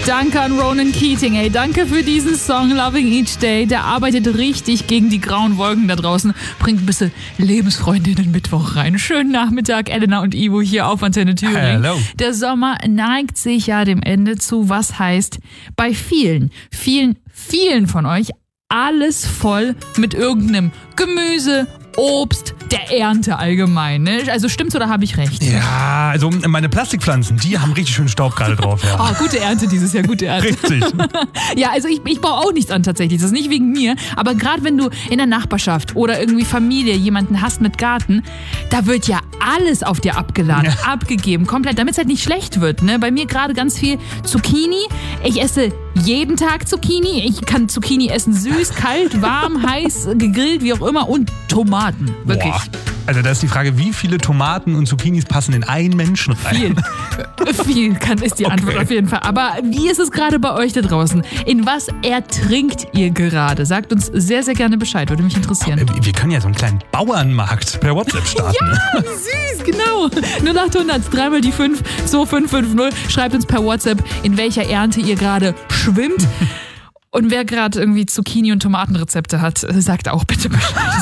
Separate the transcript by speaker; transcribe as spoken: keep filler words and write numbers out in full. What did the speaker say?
Speaker 1: Danke an Ronan Keating, ey. Danke für diesen Song Loving Each Day. Der arbeitet richtig gegen die grauen Wolken da draußen. Bringt ein bisschen Lebensfreude in den Mittwoch rein. Schönen Nachmittag, Elena und Ivo hier auf Antenne Thüringen.
Speaker 2: Hello.
Speaker 1: Der Sommer neigt sich ja dem Ende zu, was heißt bei vielen, vielen, vielen von euch alles voll mit irgendeinem Gemüse, Obst, der Ernte allgemein. Ne? Also stimmt's oder habe ich recht?
Speaker 2: Ja, also meine Plastikpflanzen, die haben richtig schön Staub gerade drauf. Ja.
Speaker 1: Oh, gute Ernte dieses Jahr, gute Ernte.
Speaker 2: Richtig.
Speaker 1: Ja, also ich, ich baue auch nichts an tatsächlich. Das ist nicht wegen mir. Aber gerade wenn du in der Nachbarschaft oder irgendwie Familie jemanden hast mit Garten, da wird ja alles auf dir abgeladen,
Speaker 2: Ja.
Speaker 1: abgegeben, komplett, damit es halt nicht schlecht wird. Ne? Bei mir gerade ganz viel Zucchini. Ich esse jeden Tag Zucchini. Ich kann Zucchini essen, süß, kalt, warm, heiß, gegrillt, wie auch immer. Und Tomaten, wirklich.
Speaker 2: Boah. Also da ist die Frage, wie viele Tomaten und Zucchinis passen in einen Menschen rein?
Speaker 1: Viel. Viel kann, ist die Antwort
Speaker 2: Okay.
Speaker 1: auf jeden Fall. Aber wie ist es gerade bei euch da draußen? In was ertrinkt ihr gerade? Sagt uns sehr, sehr gerne Bescheid. Würde mich interessieren.
Speaker 2: Wir können ja so einen kleinen Bauernmarkt per WhatsApp starten.
Speaker 1: Ja, wie süß, genau. null acht hundert, dreimal die fünf, zwei fünf fünf null. Schreibt uns per WhatsApp, in welcher Ernte ihr gerade schwimmt. Und wer gerade irgendwie Zucchini- und Tomatenrezepte hat, sagt auch bitte Bescheid.